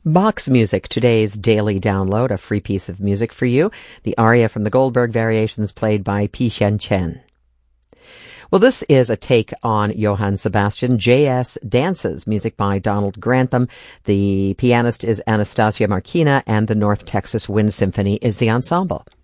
Box Music, today's daily download, a free piece of music for you. The aria from the Goldberg Variations played by Pi Xian Chen. Well, this is a take on Johann Sebastian. J.S. Dances, music by Donald Grantham. The pianist is Anastasia Markina, and the North Texas Wind Symphony is the ensemble.